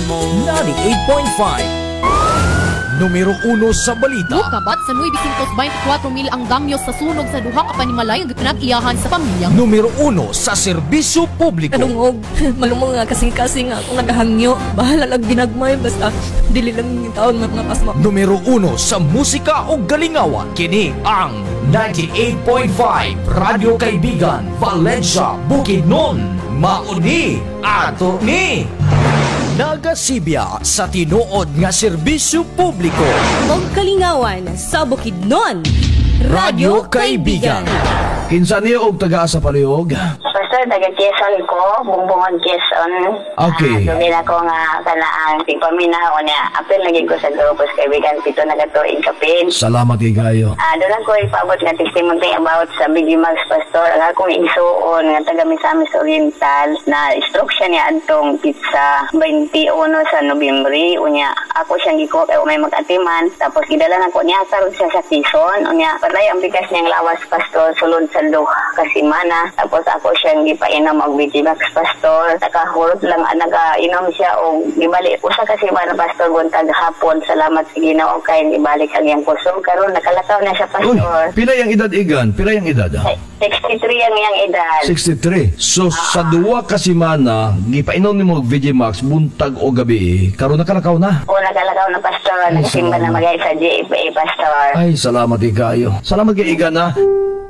98.5 Numero 1 sa balita. Kabat sa 924 mil ang damyo sa sunog sa duha ka panimalay ang pinag-iyahan sa pamilya. Numero 1 sa serbisyo publiko. Kanungog, malumong nga kasing-kasing nga akong nagahangyo. Bahala lang ginagmay, basta dili lang yung taon mga pasma. Numero 1 sa musika o galingawan. Kini ang 98.5 Radyo Kaibigan, Valencia, Bukidnon. Mauni ato ni Nagasibya sa tinuod nga serbisyo publiko. Og kalingawan sa Bukidnon. Radyo Kaibigan. Kinsa niyo og taga sa palihog? Pastor, taga Quezon ko, bumbungon Quezon. Okay. Sabi na ko nga kanaang tigpaminaw niya. Apil lagi ko sa grupos kaibigan, pito na katuig kapin. Salamat kay kayo. Doon ako ipabot nga testimony about sa Biggie Mags Pastor. Ang akong igsuon nga taga Misamis Oriental na stroke siya niya adtong pizza 21 sa Nobyembre. Unya, ako siyang giko kay may mag-atiman. Tapos gidala na ko niya sarod siya sa Quezon. Unya, patay ang bigas niyang lawas Pastor sulod sa kasi mana. Tapos ako siyang gipainom og Biggie Mags Pastor. Nakahurot lang nagainom siya og gibalik usa kasi mana Pastor buntag hapon. Salamat sa Ginoo kay gibalik ang iyang kusog karon nakalakaw na siya Uy, Pastor. pila yung edad igan? Pila yung edad? 63 ang iyang edad. 63. So sa duwa ka semana, gipainom nimo og VG buntag o gabi, karon nakalakaw na. O nakalakaw na Pastor. Nagsimba na magay sa GFA Pastor. Ay, salamat kay kayo. Salamat kay igan ha.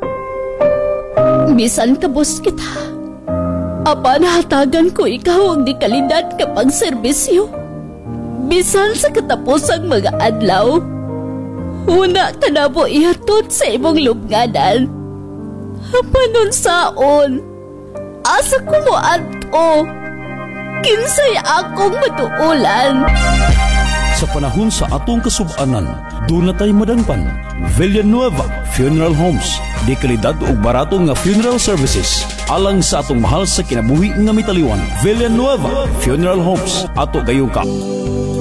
Bisan kabus kita. Apa nahatagan ko ikaw ang di kalidad kapag serbisyo. Bisan sa katapusang mga adlaw. Una ka na mo ihatod sa imong lubnganan. Hapanon saon. Asa ko mo ato. Kinsay akong matuulan. Sa panahon sa atong kasub-anan, doon na tayo madangpan. Villanueva Funeral Homes. Di kalidad o barato nga funeral services. Alang sa atong mahal sa kinabuhi nga mitaliwan. Villanueva Funeral Homes. Ato gayong ka.